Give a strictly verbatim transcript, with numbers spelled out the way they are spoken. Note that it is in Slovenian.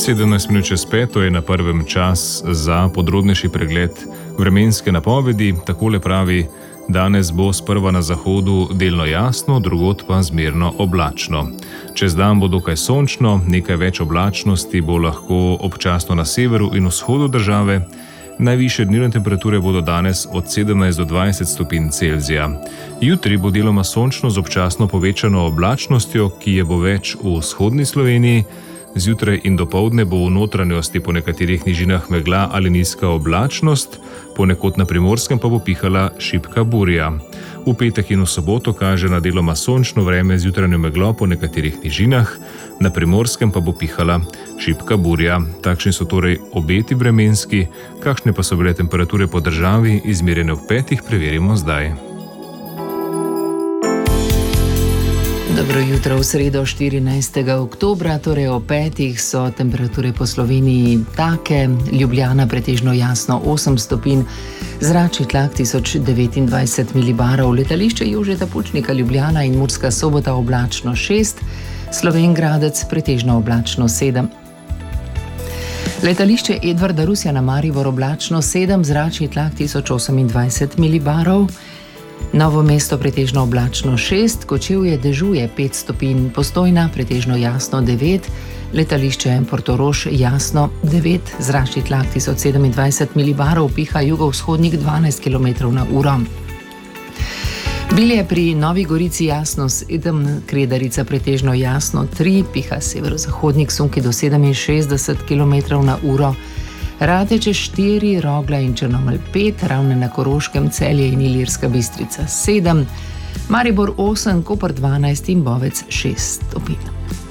sedemnajst minut čez peto je na prvem čas za podrobnejši pregled vremenske napovedi. Takole pravi: danes bo sprva na zahodu delno jasno, drugod pa zmerno oblačno. Čez dan bo dokaj sončno, nekaj več oblačnosti bo lahko občasno na severu in vzhodu države. Najvišje dnevne temperature bodo danes od sedemnajst do dvajset stopinj Celzija. Jutri bo deloma sončno z občasno povečano oblačnostjo, ki je bo več v vzhodni Sloveniji. Zjutraj in dopoldne bo v notranjosti po nekaterih nižinah megla ali nizka oblačnost, ponekod na Primorskem pa bo pihala šibka burja. V petek in v soboto kaže na deloma sončno vreme z jutranjo meglo po nekaterih nižinah, na Primorskem pa bo pihala šibka burja. Takšni so torej obeti vremenski, kakšne pa so bile temperature po državi, izmerjene v petih, preverimo zdaj. Dobro jutro, v sredo štirinajstega oktobra, torej o petih so temperature po Sloveniji take: Ljubljana pretežno jasno osem stopinj, zračni tlak tisoč devetindvajset milibarov, letališče Jožeta Pučnika Ljubljana in Murska Sobota oblačno šest, Slovenj Gradec pretežno oblačno sedem. Letališče Edvarda Rusjana Maribor oblačno sedem, zračni tlak tisoč osemindvajset milibarov. Novo mesto pretežno oblačno šest, Kočevje dežuje pet stopinj, Postojna pretežno jasno devet, letališče Portorož jasno devet, zračni tlak tisoč sedemindvajset milibarov, piha jugovzhodnik dvanajst kilometrov na uro. Bilje pri Novi Gorici jasno sedem, Kredarica pretežno jasno tri, piha severozahodnik sunki do sedeminšestdeset kilometrov na uro. Radeče štiri, Rogla in Črnomelj pet, Ravne na Koroškem, Celje in Ilirska Bistrica sedem, Maribor osem, Koper dvanajst in Bovec šest stopinj.